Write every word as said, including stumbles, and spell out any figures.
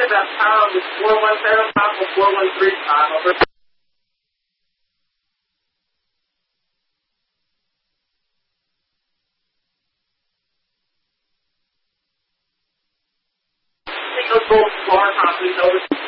is that pound is four one seven pound or four one three pound over. Think of both floor constantly notice.